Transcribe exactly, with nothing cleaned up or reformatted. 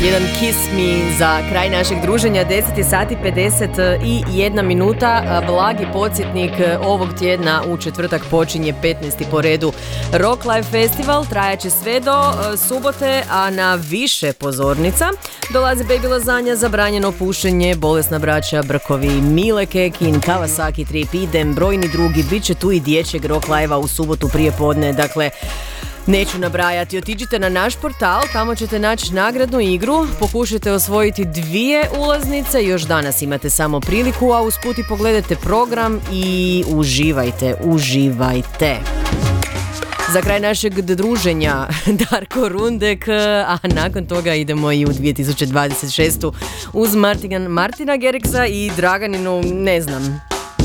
Jedan Kiss Me za kraj našeg druženja. Deset sati pedeset jedna minuta. Blagi podsjetnik, ovog tjedna u četvrtak počinje petnaesti po redu Rock Live Festival. Trajaće sve do subote, a na više pozornica dolazi Baby Lazanja, Zabranjeno pušenje, Bolesna braća, Brkovi, Mile Kekin, Kawasaki Trip, idem, brojni drugi. Biće tu i dječjeg Rock Live-a u subotu prije podne. Dakle, neću nabrajati, otiđite na naš portal, tamo ćete naći nagradnu igru, pokušajte osvojiti dvije ulaznice, još danas imate samo priliku, a usput i pogledajte program i uživajte, uživajte. Za kraj našeg druženja Darko Rundek, a nakon toga idemo i u dvije tisuće dvadeset šestu uz Martina, Martina Geriksa i Draganinu, ne znam,